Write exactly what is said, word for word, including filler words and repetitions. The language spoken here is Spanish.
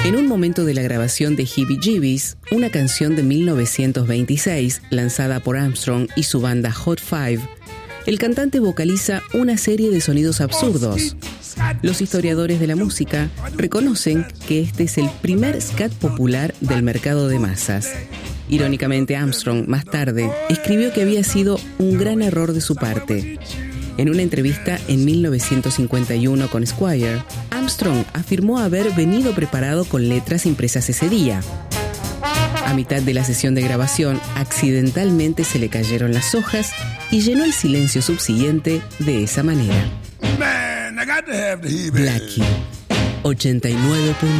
En un momento de la grabación de Heebie Jeebies, una canción de mil novecientos veintiséis, lanzada por Armstrong y su banda Hot Five, el cantante vocaliza una serie de sonidos absurdos. Los historiadores de la música reconocen que este es el primer scat popular del mercado de masas. Irónicamente, Armstrong, más tarde, escribió que había sido un gran error de su parte. En una entrevista en mil novecientos cincuenta y uno con Esquire, Armstrong afirmó haber venido preparado con letras impresas ese día. A mitad de la sesión de grabación, accidentalmente se le cayeron las hojas y llenó el silencio subsiguiente de esa manera. Man, I got to have the Heebie. Blackie, ochenta y nueve punto